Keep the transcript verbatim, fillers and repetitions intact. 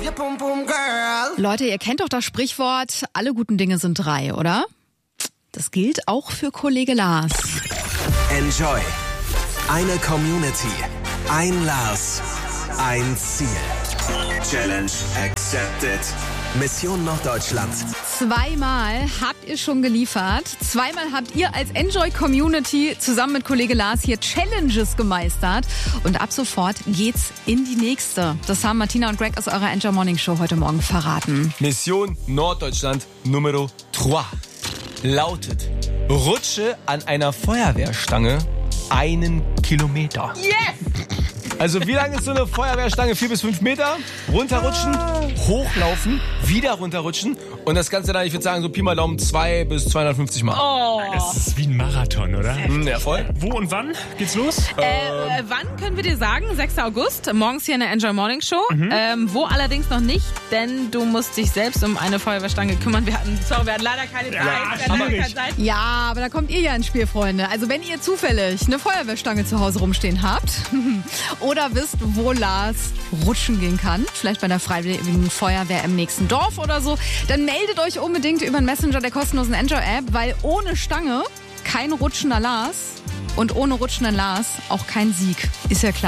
Leute, ihr kennt doch das Sprichwort, alle guten Dinge sind drei, oder? Das gilt auch für Kollege Lars. Enjoy. Eine Community. Ein Lars. Ein Ziel. Challenge accepted. Mission Norddeutschland. Zweimal habt ihr schon geliefert. Zweimal habt ihr als Enjoy Community zusammen mit Kollege Lars hier Challenges gemeistert. Und ab sofort geht's in die nächste. Das haben Martina und Greg aus eurer Enjoy Morning Show heute Morgen verraten. Mission Norddeutschland Numero drei lautet: Rutsche an einer Feuerwehrstange einen Kilometer. Yes! Also wie lang ist so eine Feuerwehrstange? Vier bis fünf Meter? Runterrutschen, hochlaufen, wieder runterrutschen und das Ganze dann, ich würde sagen, so Pi mal Daumen zwei bis zweihundertfünfzig Mal. Oh. Das ist wie ein Marathon, oder? Hm, ja, voll. Wo und wann geht's los? Äh, wann können wir dir sagen? sechster August, morgens hier in der Enjoy Morning Show. Mhm. Ähm, wo allerdings noch nicht, denn du musst dich selbst um eine Feuerwehrstange kümmern. Wir hatten, sorry, wir hatten leider keine Zeit. Ja, wir hatten leider keine Zeit. Ja, aber da kommt ihr ja ins Spiel, Freunde. Also wenn ihr zufällig eine Feuerwehrstange zu Hause rumstehen habt oder wisst, wo Lars rutschen gehen kann, vielleicht bei der Freiwilligen Feuerwehr im nächsten Dorf oder so, dann meldet euch unbedingt über den Messenger der kostenlosen Enjoy-App, weil ohne Stange kein rutschender Lars und ohne rutschenden Lars auch kein Sieg. Ist ja klar.